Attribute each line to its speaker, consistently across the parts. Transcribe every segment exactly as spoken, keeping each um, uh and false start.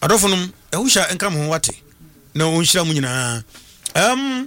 Speaker 1: adofonum ehusha enka mo wate na onhira mu nyina um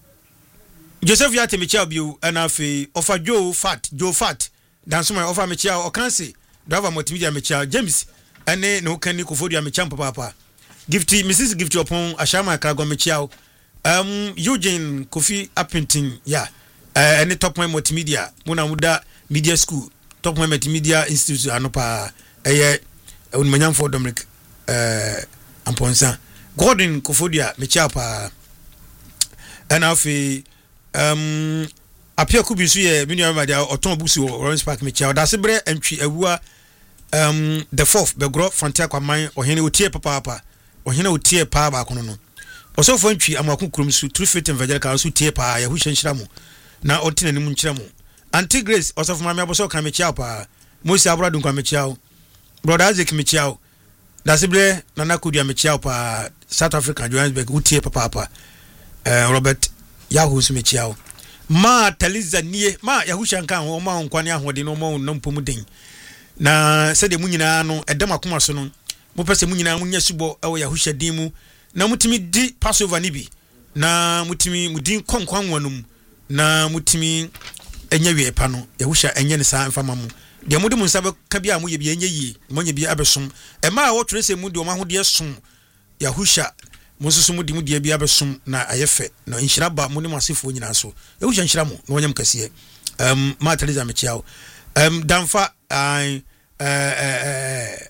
Speaker 1: Joseph Yate mechia bio na afi ofa Joe Fat Joe Fat danso my ofa mechia okanse driver multimedia mechia James ene no kan ni kofodia mechia papa Gifty Missus Gifty upon Ashama Krago mechia um Eugene Kofi Appington yeah uh, ene top my multimedia muna muda media school top my multimedia institute anopa eye unmanyam for Dominic uh amponsa Gordon Kofodia mechia pa and afi um apia kubi so ye menu ma dia oton busu Orange Park mechia da sebre entwi awua um the fourth begro frontier kwaman ohene otie papa papa ohene otie pa ba kono no osofo ntwi amakun kurum su True Faith Evangelical su tie pa ya hu hyenhyira mu na otina nim nkyira mu Auntie Grace osofo mama aboso kan mechia pa Mosi abradu kwa mechia brother Isaac mechia da sebre nana kudia mechia pa South Africa Johannesburg utie papa papa uh, Robert Yahoo Smichiao ma Taliza nie ma Yahusha nka ho ma nkwane ahode no ma no mpom den na se de munyina no edam akoma so no mo pese munyina munya subo ewo Yahusha din mu na mutimi di Passover ni bi na mutimi mudin konkwan wanum na mutimi enya wie pa no Yahusha enye ne sa mfama mu de mudi mu nsabe ka bia mu ye bi enye yi mo nya bi abesom e ma wo twere se mu de o ma ho de som Yahusha Mosusu mu di mu die bia besom na ayefe na nhyira ba mu ne masefo nyina so e wo nhyira mu na wonyam kase um ma Taliza mechiao um damfa ai eh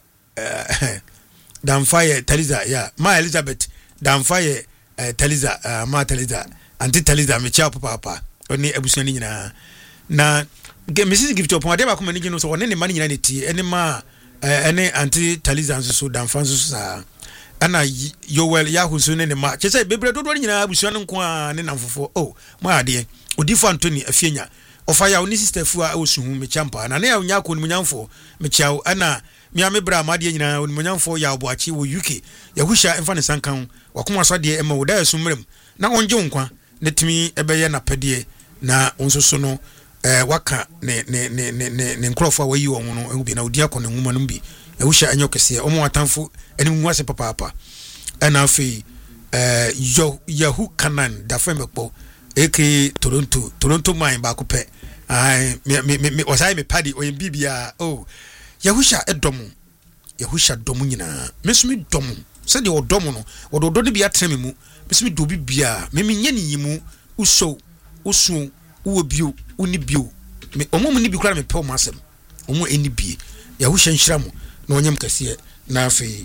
Speaker 1: eh damfa ye Taliza ya ma Elizabeth damfa ye Taliza ma Taliza anti Taliza mechiao papa papa oni abusuani nyina na Missus Gift upon de ba ko mani gino so woni ne mani nyina ne ti ene ma ene anti Taliza nso so damfa nso so sa ana Yoel Yahoo so ne ma chese bebre dodo nyina abusuan nko a ne namfofo oh ma ade odifo Anthony afienya ofa ya oni sister fu a osu hu me champa na ne ya nya ko nyamfo me chiao ana mi amebra ma de nyina oni nyamfo ya oboachi wo U K Yahusha emfa ne sankan wakoma so de ema wo da asumrem na onje nkwa ne timi ebeye na pede na onsoso no eh waka ne ne ne ne ne nkrofo wayi wo no ehu bi na odi akọ ne nwuma no bi Yahusha anyo kese omo atamfo eni nwase papa papa ana afi eh Yahoo Kanan da femekpo eke Toronto Toronto mine ba ko pe ai me me me osai me padi o bibia oh Yahusha edomu Yahusha domu nyina mesumi domu se de odomu no ododo de bia treme mu mesumi do bibia me me nyani yimu uso usu uwo bio uni bio me omo mu ni bi kura me pe o masem omo eni bie Yahusha nhyira mu na onyam kase na afi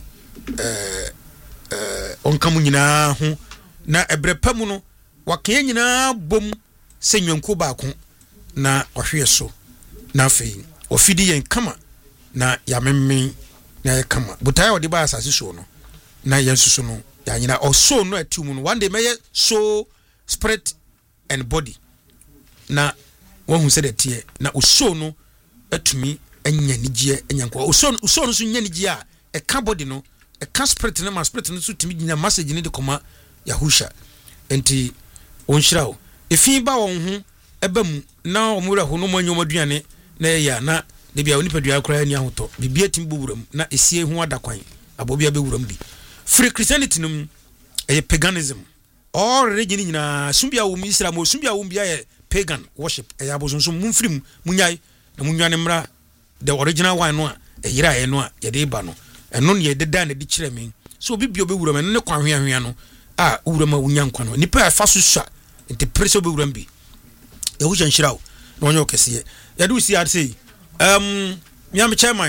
Speaker 1: eh eh onkamu nyina ho na ebrepamu no wakan nyina bom senwanko baako na ohwe so na afi ofidi yen kama na yamemmen na yakama butaya odi ba asase so no na yensusu no ya nyina oso no atumu no one day meye so spirit and body na wohu se de tie na oso no atumi anya nigye enyanko oso oso no so nya nigye a e ka body no e ka spirit na ma spirit no so tumi nya message ni de koma Yahusha enti onhyirawo efi ba won ho eba mu na omura ho no manyo maduane na ya na de bia oni padua akora ni ahoto bibia tim buburam na esie ho adakwan abobia bewuram bi free Christianity num e paganism all religion nyina sumbia wo Islam sumbia wo bia e pagan worship e abosonso mumfrim munyai na munwane mra the original one no e yira e no a ye de ba no eno ne ye deda na di kire men so bibia bewuram ne kwa hwehwe no a wuram a wunyankwa no nipa afa so sha enti preso bewuram bi Yahusha nhyirawo na onyo kese ya do si ade um miam chairman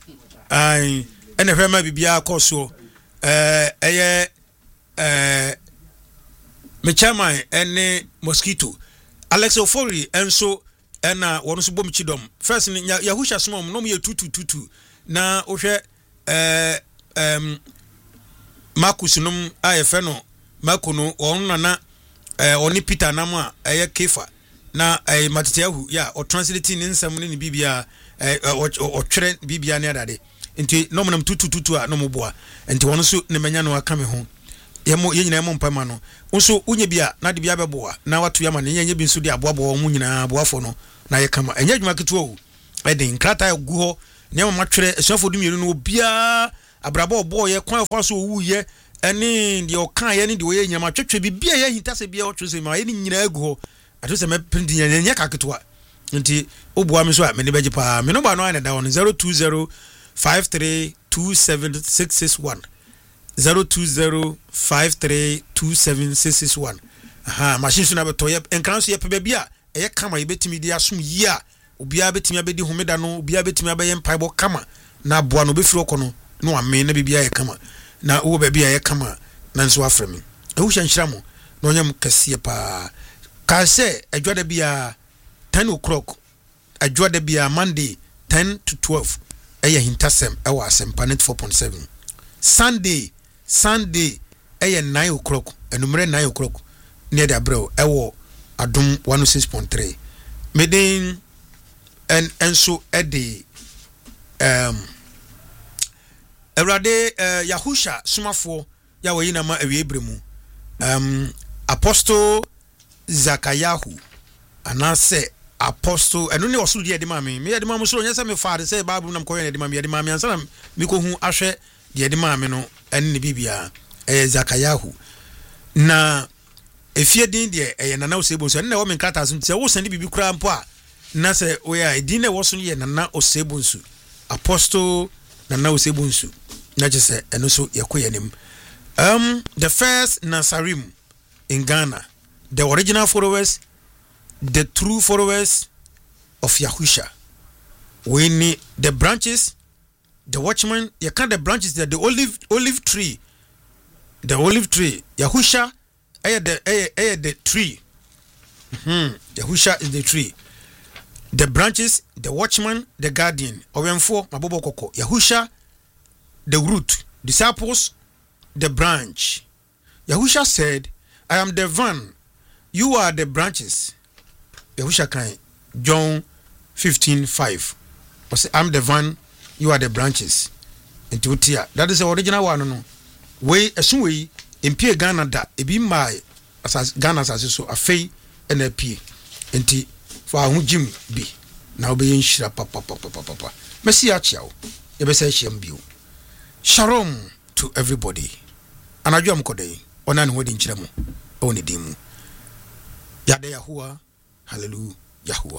Speaker 1: ai ene hwema bibia koso eh eye eh me chairman ene mosquito Alex Ofori enso ena wono so bom chidom first ni Yahusha smom no me tutu tutu na ohwe eh um Marcus num ayefe no makono onu na eh oni Peter namwa eye Kefa na eh Matitiahu ya o translating nsam ne bibia eh o twere bibia ne adade enti no monam tutu tutu a no moboa enti wono so ne manya no aka me ho yemo yenyina yemo mpama no nso unye bia na de bia beboa na watu yama ne yenye bi nso de aboabo wo mu nyina aboafo no na ye kama enya dwuma keto o eden krata gu ho ne ma twere esuafo du mienu no bia abrabo obo ye kwan fa so wu ye ene de okan ye ne de oye nyama twetwe bibia ye hinta se bia o twese ma ye ni nyina agu ho ato se me print nya kaketwa nti oboa me so a me ne beje pa me no ba no ana da on zero two zero five three two seven six six one zero two zero five three two seven six six one. Aha, machine so na beto ye enkran so ye pe bia eye kama ye betimi dia som yi a obia betimi abedi homeda no obia betimi abaye mpaibo kama na boa no befiro kono no ame na bibia ye kama na wo ba bia ye kama na nso afremi ewu hyanhyira mo na onyam kase pa ka se adwada bia ten o'clock adwada bia Monday ten to twelve eye hintasem e wa Asempa ninety four point seven. Sunday Sunday eye nine o'clock enumere nine o'clock near the bro ewo Adom one oh six point three. Medin and and so edi um Erade uh, Yahusha sumafo ya wayina ma awiebremu um Apostle Zakayahu anase Apostle enu ne osu de de ma me me de ma mo so nyesa me faade say Bible nam ko ye de ma me de ma me ansa me ko hu ahwe de de ma me no ene ne bibia eh Zakayahu na efie din de eh nana osebo so na wo me nkata so wo sende bibi kura mpo a na se we a din ne wo so ye nana osebo nsu Apostle nana osebo nsu na je se eno so yekoye nim um the first Nasarim in Ghana, the original followers, the true followers of Yahusha. We need the branches, the watchman, you can't the branches there, the olive olive tree. The olive tree. Yahusha eh the eh eh the tree. Hmm. Yahusha is the tree. The branches, the watchman, the guardian. Owenfo mabobo koko. Yahusha the root. Disciples the branch. Yahusha said, I am the vine, you are the branches. Yahusha crying. John fifteen five. I'm the vine, you are the branches. Into tia. That is the original one. No. Way as soon way in P Ghana da e be my as Ghana as so a fay and a P. Enti for our Jim be now be in shira papa papa papa. Messi achao. Yebese shembiu. Shalom to everybody. Anajua mkode onani wedi nchiremu oni dimu yade Yahuwah. Hallelujah Yahuwah.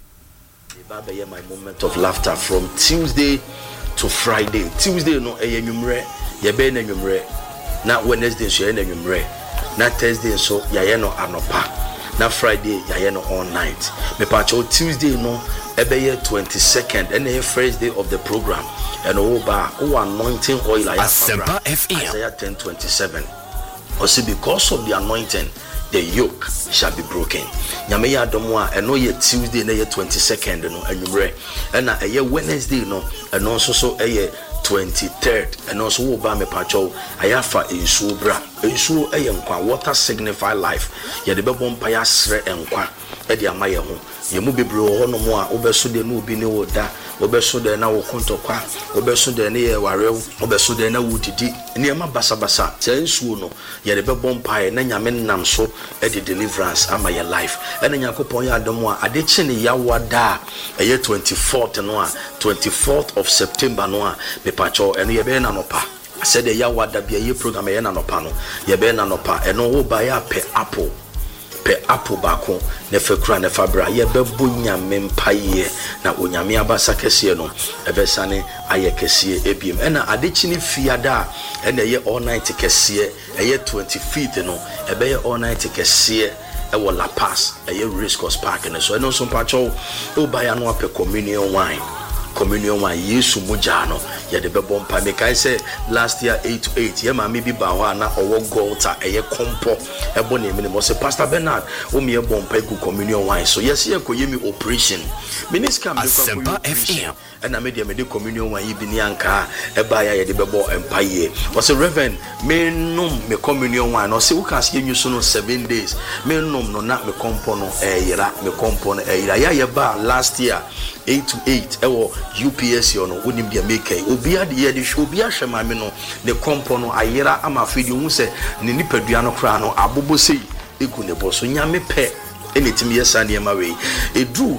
Speaker 2: Baba ye my moment of laughter from Tuesday to Friday. Tuesday no eye nwumre ye be na nwumre na Wednesday so ye na nwumre na Thursday so ye no anopa na Friday ye no all night. Me pa cho Tuesday no ebe ye twenty-second and the first day of the program and over oh anointing oil
Speaker 3: Asempa F M
Speaker 2: Isaiah ten twenty-seven. Also because of the anointing the yoke shall be broken. Nyame ya domwa eno ye Tuesday na ye twenty-second no anwumre na eye Wednesday no eno so so eye twenty-third eno so wo ba me pacho ayafa ensuo bra ensuo eye nkwa water signify life ye de bebo mpa ya sre enkwa e de amaye ho ye mu bebro ho no mo a obeso de no obi ne woda obeso de na wo kontokwa obeso de ne ye warew obeso de na wudidi ne ma basa basa se ensuo no ye de bebo mpa na nyame nam so e de deliverance amaye life ene nyakopon ya adom a ade chi ne yawada eye twenty-fourth no a twenty-fourth of September no a me pacho eno ye be na nopa said the yawada be ye program ye na nopa no ye be na nopa eno wo ba ya pe apple pe apple bako ne fekura ne fabra ye bebo nyame mpaye na onyame abasa kese no ebesane aye kese ebiem ena adechi ne fiada ena ye all night kese eye twenty-fifth no ebe ye all night kese e wo La Paz eye Race Course Park ne so eno so mpacho o ba ya no ape communion wine communion wine Yesu mujano ye de bebo mpa me kai say last year eight to eight ye ma me bi ba ho na owo golta eye kompo ebo ne me mo say Pastor Bernard o me ebo mpa ku communion wine so yes ye ko ye me operation minister me
Speaker 3: Asempa F M
Speaker 2: and I made me the communion wine yi bi ni anka e ba ya ye de bebo mpa ye was a reverend me num me communion wine no say we can see you so no seven days me num no na me kompo no e yira me kompo no e yira ya ye ba last year eight to eight ewo U P S yo no wonim dia make obi ade ye de obi ahwe ma me no ne kompo no ayera ama fidi hu se ne nipadua no kra no abobo sei egu ne bo so nyame pe enetimi yesa ne ma we edu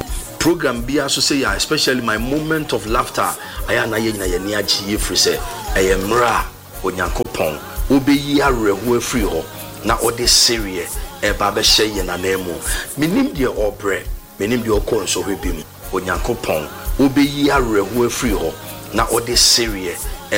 Speaker 2: program bi aso say ya, especially my moment of laughter aya na ye nyina ye ni agye ye free say eye mra onyankopon obeyi areho afiri ho na ode serie e ba be hye ye na nemu minim de obre minim de okon so hwe bim onyankopon obeyi areho afiri ho na ode serie